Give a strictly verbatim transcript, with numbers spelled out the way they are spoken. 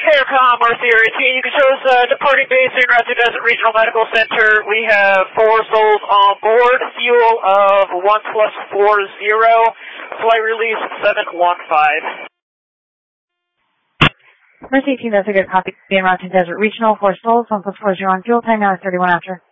Aircom, Mercy Area team. You can show us uh, departing base in route to Desert Regional Medical Center. We have four souls on board, fuel of one plus four zero, flight release seven one five. Mercy team, that's a good copy. In route to Desert Regional, four souls, one plus four zero on fuel, time now is thirty-one after.